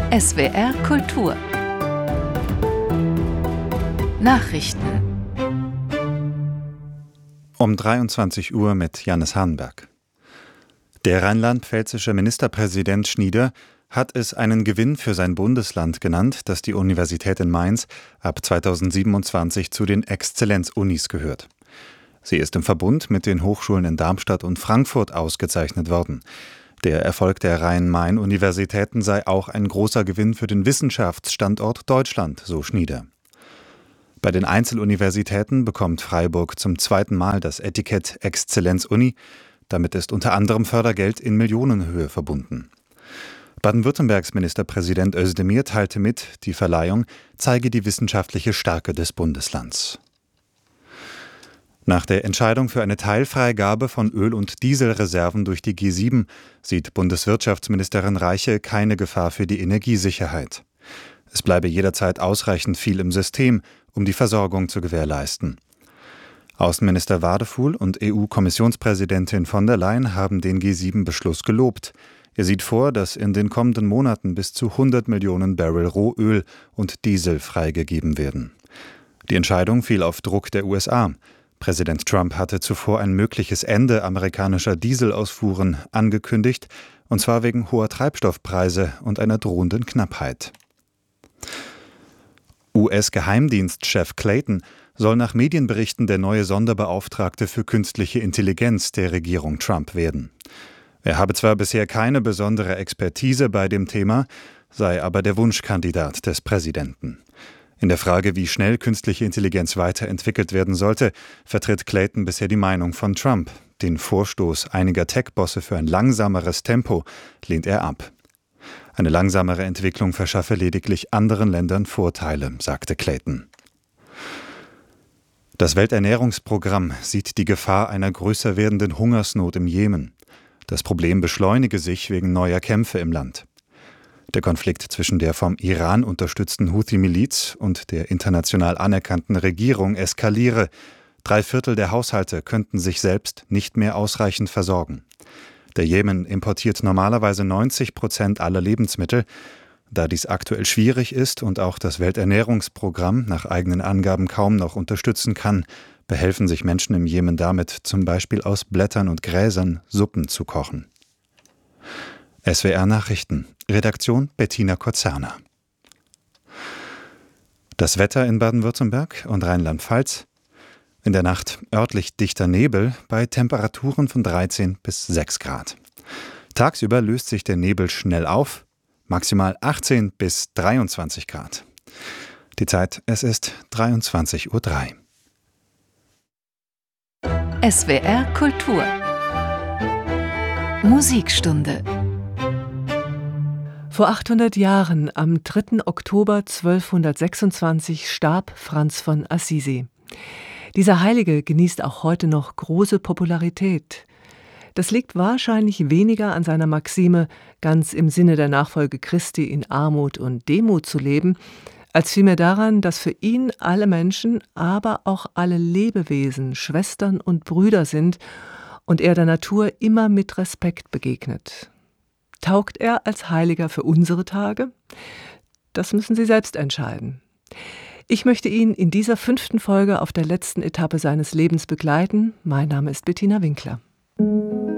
SWR Kultur Nachrichten um 23 Uhr mit Jannis Hahnberg. Der rheinland-pfälzische Ministerpräsident Schnieder hat es einen Gewinn für sein Bundesland genannt, dass die Universität in Mainz ab 2027 zu den Exzellenz-Unis gehört. Sie ist im Verbund mit den Hochschulen in Darmstadt und Frankfurt ausgezeichnet worden. Der Erfolg der Rhein-Main-Universitäten sei auch ein großer Gewinn für den Wissenschaftsstandort Deutschland, so Schnieder. Bei den Einzeluniversitäten bekommt Freiburg zum zweiten Mal das Etikett Exzellenz-Uni. Damit ist unter anderem Fördergeld in Millionenhöhe verbunden. Baden-Württembergs Ministerpräsident Özdemir teilte mit, die Verleihung zeige die wissenschaftliche Stärke des Bundeslands. Nach der Entscheidung für eine Teilfreigabe von Öl- und Dieselreserven durch die G7 sieht Bundeswirtschaftsministerin Reiche keine Gefahr für die Energiesicherheit. Es bleibe jederzeit ausreichend viel im System, um die Versorgung zu gewährleisten. Außenminister Wadefuhl und EU-Kommissionspräsidentin von der Leyen haben den G7-Beschluss gelobt. Er sieht vor, dass in den kommenden Monaten bis zu 100 Millionen Barrel Rohöl und Diesel freigegeben werden. Die Entscheidung fiel auf Druck der USA. Präsident Trump hatte zuvor ein mögliches Ende amerikanischer Dieselausfuhren angekündigt, und zwar wegen hoher Treibstoffpreise und einer drohenden Knappheit. US-Geheimdienstchef Clayton soll nach Medienberichten der neue Sonderbeauftragte für künstliche Intelligenz der Regierung Trump werden. Er habe zwar bisher keine besondere Expertise bei dem Thema, sei aber der Wunschkandidat des Präsidenten. In der Frage, wie schnell künstliche Intelligenz weiterentwickelt werden sollte, vertritt Clayton bisher die Meinung von Trump. Den Vorstoß einiger Tech-Bosse für ein langsameres Tempo lehnt er ab. Eine langsamere Entwicklung verschaffe lediglich anderen Ländern Vorteile, sagte Clayton. Das Welternährungsprogramm sieht die Gefahr einer größer werdenden Hungersnot im Jemen. Das Problem beschleunige sich wegen neuer Kämpfe im Land. Der Konflikt zwischen der vom Iran unterstützten Houthi-Miliz und der international anerkannten Regierung eskaliere. 3/4 der Haushalte könnten sich selbst nicht mehr ausreichend versorgen. Der Jemen importiert normalerweise 90% aller Lebensmittel. Da dies aktuell schwierig ist und auch das Welternährungsprogramm nach eigenen Angaben kaum noch unterstützen kann, behelfen sich Menschen im Jemen damit, zum Beispiel aus Blättern und Gräsern Suppen zu kochen. SWR Nachrichten. Redaktion Bettina Kozerner. Das Wetter in Baden-Württemberg und Rheinland-Pfalz. In der Nacht örtlich dichter Nebel bei Temperaturen von 13 bis 6 Grad. Tagsüber löst sich der Nebel schnell auf, maximal 18 bis 23 Grad. Die Zeit, es ist 23:03 Uhr. SWR Kultur Musikstunde. Vor 800 Jahren, am 3. Oktober 1226, starb Franz von Assisi. Dieser Heilige genießt auch heute noch große Popularität. Das liegt wahrscheinlich weniger an seiner Maxime, ganz im Sinne der Nachfolge Christi in Armut und Demut zu leben, als vielmehr daran, dass für ihn alle Menschen, aber auch alle Lebewesen Schwestern und Brüder sind und er der Natur immer mit Respekt begegnet. Taugt er als Heiliger für unsere Tage? Das müssen Sie selbst entscheiden. Ich möchte ihn in dieser 5. Folge auf der letzten Etappe seines Lebens begleiten. Mein Name ist Bettina Winkler.